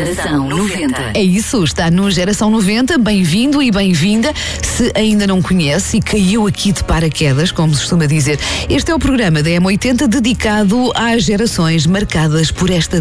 Geração 90. É isso, está no Geração 90, bem-vindo e bem-vinda. Se ainda não conhece e caiu aqui de paraquedas, como se costuma dizer, este é o programa da M80 dedicado às gerações marcadas por esta